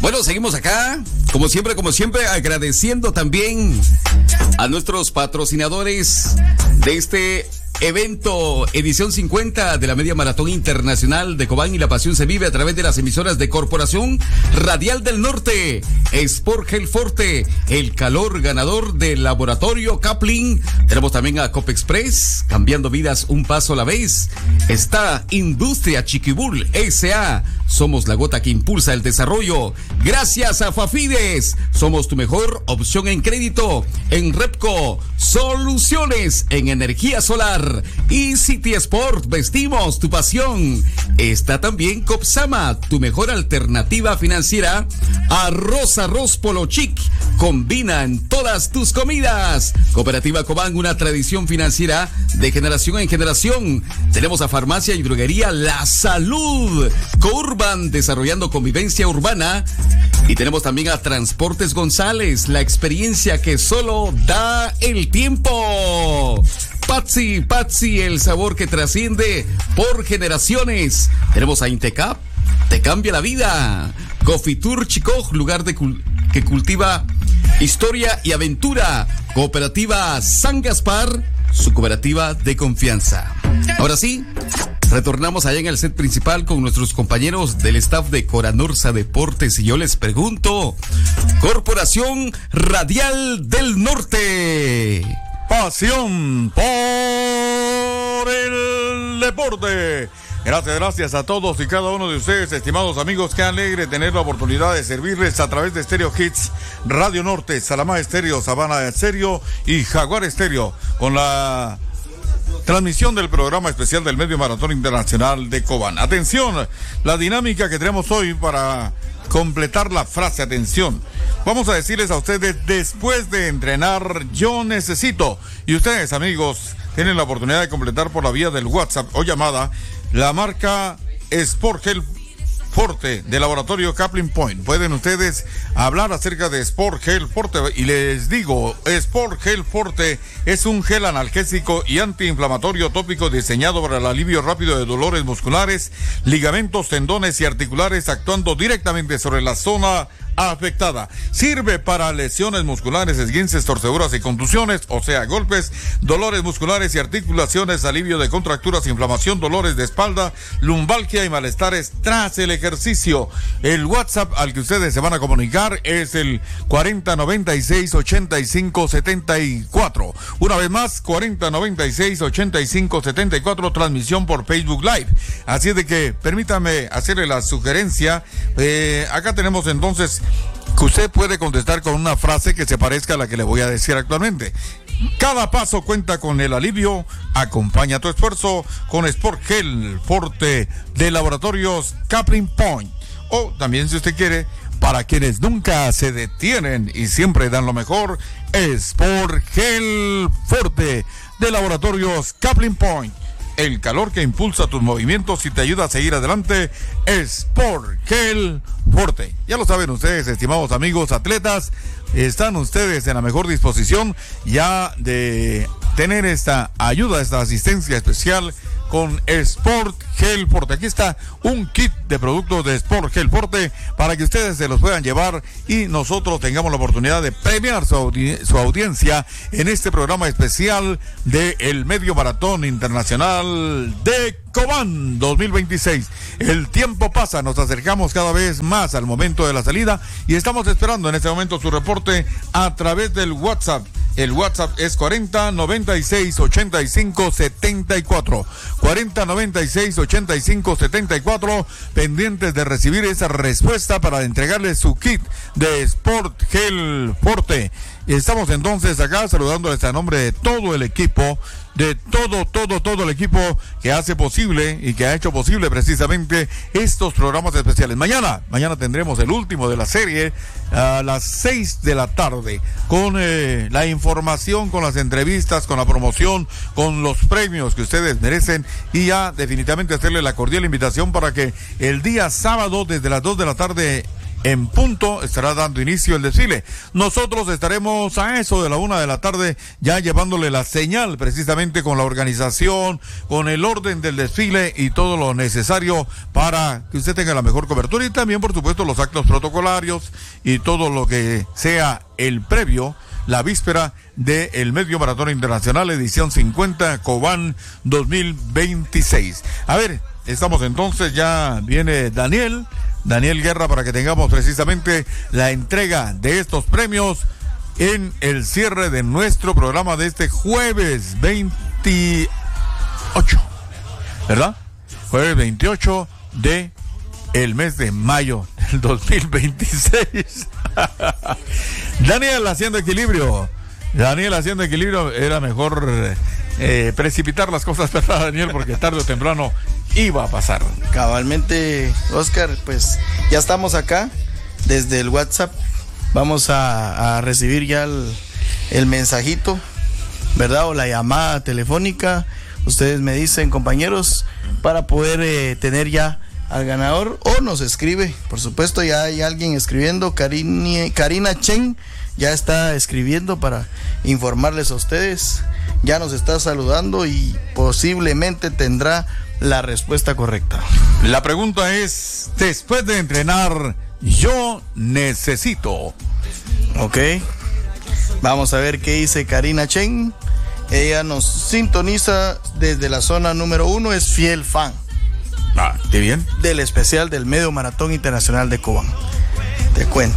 Bueno, seguimos acá, como siempre, agradeciendo también a nuestros patrocinadores de este evento, edición 50 de la Media Maratón Internacional de Cobán, y la pasión se vive a través de las emisoras de Corporación Radial del Norte, Sport Gel Forte, el calor ganador del Laboratorio Kaplan. Tenemos también a Copexpress, cambiando vidas un paso a la vez. Está Industria Chiquibul S.A., somos la gota que impulsa el desarrollo. Gracias a Fafides, somos tu mejor opción en crédito. En Repco, soluciones en energía solar. Y City Sport, vestimos tu pasión. Está también Copsama, tu mejor alternativa financiera. Arroz Polo Chic, combina en todas tus comidas. Cooperativa Cobán, una tradición financiera de generación en generación. Tenemos a Farmacia y Droguería La Salud, Courban, desarrollando convivencia urbana. Y tenemos también a Transportes González, la experiencia que solo da el tiempo. Patsy, el sabor que trasciende por generaciones. Tenemos a Intecap, te cambia la vida. Cofitur Chicoj, lugar que cultiva historia y aventura. Cooperativa San Gaspar, su cooperativa de confianza. Ahora sí, retornamos allá en el set principal con nuestros compañeros del staff de Coranorsa Deportes, y yo les pregunto, Corporación Radial del Norte, pasión por el deporte. Gracias a todos y cada uno de ustedes, estimados amigos. Qué alegre tener la oportunidad de servirles a través de Stereo Hits, Radio Norte, Salamá Estéreo, Sabana Estéreo y Jaguar Estéreo, con la transmisión del programa especial del Medio Maratón Internacional de Cobán. Atención, la dinámica que tenemos hoy para completar la frase, atención. Vamos a decirles a ustedes, después de entrenar, yo necesito. Y ustedes, amigos, tienen la oportunidad de completar por la vía del WhatsApp o llamada la marca Sport Gel Forte de Laboratorio Kaplan Point. Pueden ustedes hablar acerca de Sport Gel Forte, y les digo, Sport Gel Forte es un gel analgésico y antiinflamatorio tópico diseñado para el alivio rápido de dolores musculares, ligamentos, tendones y articulares, actuando directamente sobre la zona afectada. Sirve para lesiones musculares, esguinces, torceduras y contusiones, o sea, golpes, dolores musculares y articulaciones, alivio de contracturas, inflamación, dolores de espalda, lumbalgia y malestares tras el ejercicio. El WhatsApp al que ustedes se van a comunicar es el 4096-8574. Una vez más, 4096-8574, transmisión por Facebook Live. Así de que permítame hacerle la sugerencia. Acá tenemos entonces que usted puede contestar con una frase que se parezca a la que le voy a decir actualmente. Cada paso cuenta con el alivio. Acompaña tu esfuerzo con Sport Gel Forte de Laboratorios Kaplan Point. O también, si usted quiere, para quienes nunca se detienen y siempre dan lo mejor, Sport Gel Forte de Laboratorios Kaplan Point. El calor que impulsa tus movimientos y te ayuda a seguir adelante, Sport Gel Forte. Ya lo saben ustedes, estimados amigos atletas, están ustedes en la mejor disposición ya de tener esta ayuda, esta asistencia especial con Sport Gel Forte. Aquí está un kit de productos de Sport Gel Forte para que ustedes se los puedan llevar y nosotros tengamos la oportunidad de premiar su audiencia en este programa especial de el Medio Maratón Internacional de Cobán 2026. El tiempo pasa, nos acercamos cada vez más al momento de la salida y estamos esperando en este momento su reporte a través del WhatsApp. El WhatsApp es 4096-8574. 4096-8574. Pendientes de recibir esa respuesta para entregarle su kit de Sport Gel Forte. Estamos entonces acá saludándoles a nombre de todo el equipo, de todo el equipo que hace posible y que ha hecho posible precisamente estos programas especiales. Mañana tendremos el último de la serie a las 6 de la tarde con la información, con las entrevistas, con la promoción, con los premios que ustedes merecen, y ya definitivamente hacerle la cordial invitación para que el día sábado desde las 2 de la tarde en punto estará dando inicio el desfile. Nosotros estaremos a eso de la 1 de la tarde ya llevándole la señal precisamente con la organización, con el orden del desfile y todo lo necesario para que usted tenga la mejor cobertura, y también por supuesto los actos protocolarios y todo lo que sea el previo, la víspera del Medio Maratón Internacional edición 50 Cobán 2026. A ver, estamos entonces, ya viene Daniel Guerra para que tengamos precisamente la entrega de estos premios en el cierre de nuestro programa de este jueves 28, ¿verdad? Jueves 28 de el mes de mayo del 2026. Daniel haciendo equilibrio, era mejor precipitar las cosas, ¿verdad, Daniel? Porque tarde o temprano iba a pasar. Cabalmente, Oscar, pues ya estamos acá desde el WhatsApp. Vamos a recibir ya el mensajito, ¿verdad? O la llamada telefónica. Ustedes me dicen, compañeros, para poder tener ya al ganador, o nos escribe. Por supuesto, ya hay alguien escribiendo. Karina Chen ya está escribiendo para informarles a ustedes. Ya nos está saludando y posiblemente tendrá la respuesta correcta. La pregunta es, después de entrenar, yo necesito. Ok. Vamos a ver qué dice Karina Chen. Ella nos sintoniza desde la zona número 1, es fiel fan. Ah, qué bien. Del especial del Medio Maratón Internacional de Cobán. Te cuento.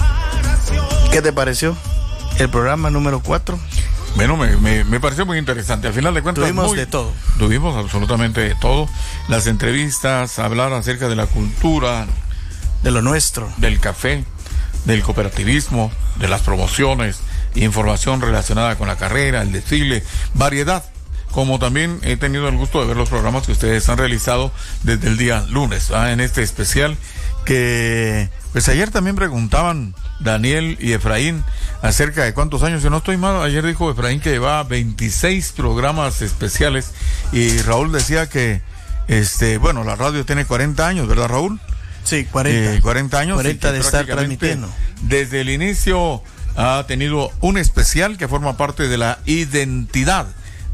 ¿Qué te pareció el programa número 4? Bueno, me pareció muy interesante. Al final de cuentas, tuvimos de todo. Tuvimos absolutamente de todo. Las entrevistas, hablar acerca de la cultura, de lo nuestro, del café, del cooperativismo, de las promociones, información relacionada con la carrera, el desfile, variedad. Como también he tenido el gusto de ver los programas que ustedes han realizado desde el día lunes, en este especial que, pues ayer también preguntaban Daniel y Efraín acerca de cuántos años, si no estoy mal, ayer dijo Efraín que lleva 26 programas especiales, y Raúl decía que, bueno, la radio tiene 40 años, ¿verdad, Raúl? Sí, 40. 40 años. 40 de estar transmitiendo. Desde el inicio ha tenido un especial que forma parte de la identidad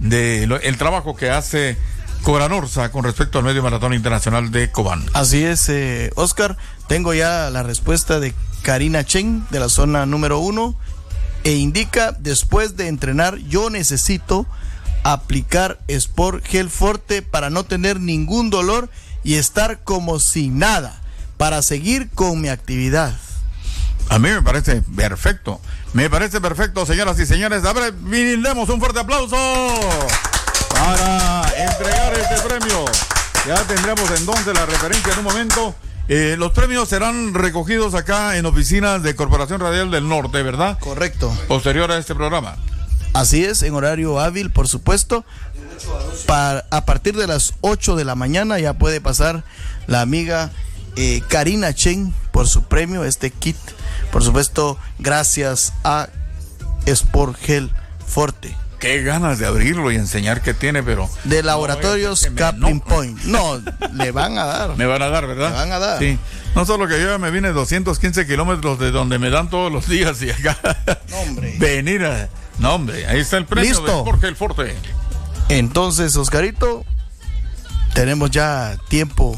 el trabajo que hace Cobranorsa con respecto al Medio Maratón Internacional de Cobán. Así es, Oscar, tengo ya la respuesta de Karina Chen de la zona número 1, e indica: después de entrenar yo necesito aplicar Sport Gel Forte para no tener ningún dolor y estar como si nada, para seguir con mi actividad. A mí me parece perfecto. Señoras y señores. A ver, brindemos un fuerte aplauso para entregar este premio. Ya tendremos entonces la referencia en un momento. Los premios serán recogidos acá en oficinas de Corporación Radial del Norte, ¿verdad? Correcto. Posterior a este programa. Así es, en horario hábil, por supuesto. A partir de las 8 de la mañana ya puede pasar la amiga Karina Chen por su premio, este kit. Por supuesto, gracias a Sport Gel Forte. Qué ganas de abrirlo y enseñar qué tiene, pero... De Laboratorios Capping Point. No, le van a dar. Me van a dar, ¿verdad? Le van a dar. Sí. No solo que yo me vine 215 kilómetros de donde me dan todos los días y acá... No, hombre. Venir a... No, hombre, ahí está el premio. Listo. De Sport Gel Forte. Entonces, Oscarito, tenemos ya tiempo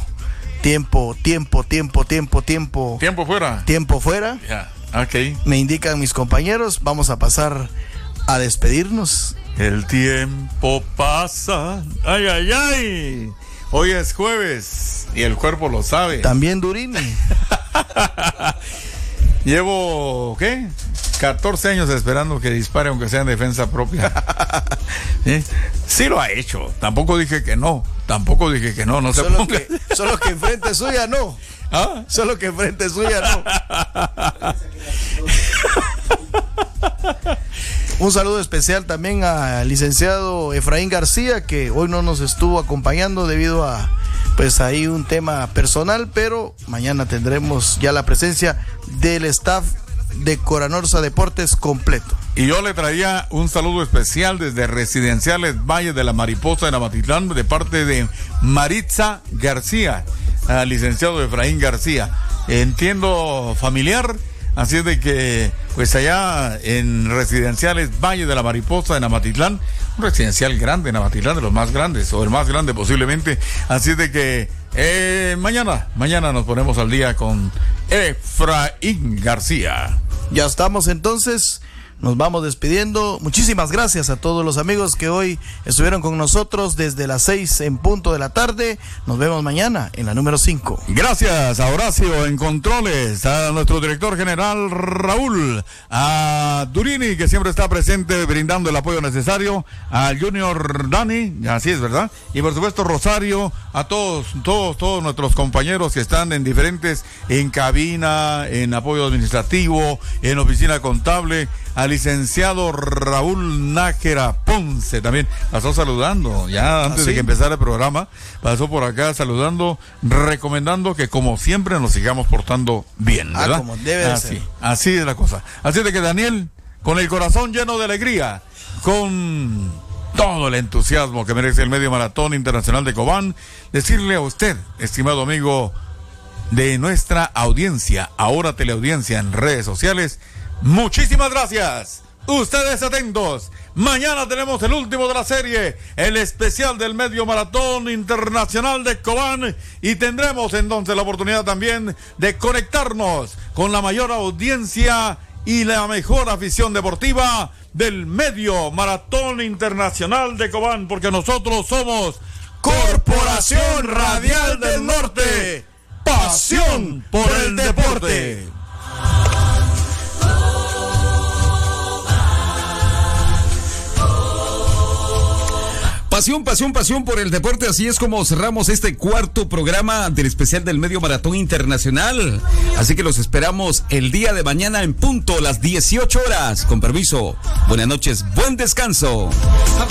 fuera. Tiempo fuera. Ya, ok. Me indican mis compañeros, vamos a pasar a despedirnos. El tiempo pasa. Ay, ay, ay. Hoy es jueves y el cuerpo lo sabe. También Durini. Llevo, ¿qué? 14 años esperando que dispare, aunque sea en defensa propia. ¿Sí? Sí lo ha hecho. Tampoco dije que no. No se ponga. Solo que enfrente suya no. ¿Ah? Solo que enfrente suya no. Un saludo especial también al licenciado Efraín García, que hoy no nos estuvo acompañando debido a, pues ahí un tema personal, pero mañana tendremos ya la presencia del staff de Cobranorsa Deportes completo. Y yo le traía un saludo especial desde Residenciales Valle de la Mariposa en Amatitlán, de parte de Maritza García, al licenciado Efraín García. entiendo, familiar. Así es de que, pues allá en Residenciales Valle de la Mariposa en Amatitlán, un residencial grande en Amatitlán, de los más grandes, o el más grande posiblemente. Así es de que mañana nos ponemos al día con Efraín García. Ya estamos entonces. Nos vamos despidiendo. Muchísimas gracias a todos los amigos que hoy estuvieron con nosotros desde las 6 en punto de la tarde. Nos vemos mañana en la número 5. Gracias a Horacio en controles, a nuestro director general Raúl, a Durini, que siempre está presente brindando el apoyo necesario, al Junior Dani, así es, ¿verdad? Y por supuesto Rosario, a todos nuestros compañeros que están en cabina, en apoyo administrativo, en oficina contable, al licenciado Raúl Nájera Ponce también pasó saludando, ya antes de que empezara el programa, pasó por acá saludando, recomendando que como siempre nos sigamos portando bien, ¿verdad? Como debe de ser. Así es la cosa. Así de que Daniel, con el corazón lleno de alegría, con todo el entusiasmo que merece el Medio Maratón Internacional de Cobán, decirle a usted, estimado amigo de nuestra audiencia, ahora teleaudiencia en redes sociales, muchísimas gracias. Ustedes atentos. Mañana tenemos el último de la serie, el especial del Medio Maratón Internacional de Cobán, y tendremos entonces la oportunidad también de conectarnos con la mayor audiencia y la mejor afición deportiva del Medio Maratón Internacional de Cobán, porque nosotros somos Corporación Radial del Norte, pasión por el deporte. Pasión por el deporte. Así es como cerramos este cuarto programa del especial del Medio Maratón Internacional. Así que los esperamos el día de mañana en punto, las 18 horas. Con permiso, buenas noches, buen descanso.